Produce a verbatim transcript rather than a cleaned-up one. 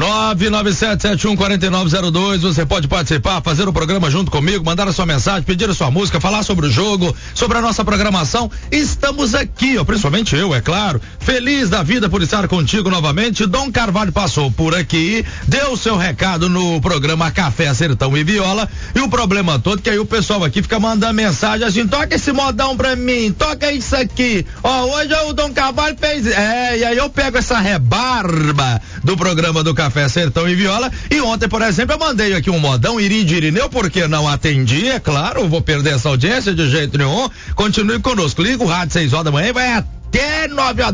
nove nove sete sete um quatro nove zero dois. Você pode participar, fazer o programa junto comigo, mandar a sua mensagem, pedir a sua música, falar sobre o jogo, sobre a nossa programação. Estamos aqui, ó, principalmente eu, é claro, feliz da vida por estar contigo novamente. Dom Carvalho passou por aqui, deu seu recado no programa Café Sertão e Viola, e o problema todo que aí o pessoal aqui fica mandando mensagem assim: toca esse modão pra mim, toca isso aqui, ó, hoje o Dom Carvalho fez, é, e aí eu pego essa rebarba do programa do Café Sertão e Viola, e ontem, por exemplo, eu mandei aqui um modão, Iride Irineu, porque não atendi, é claro, vou perder essa audiência de jeito nenhum. Continue conosco, liga o rádio seis horas da manhã e vai até nove horas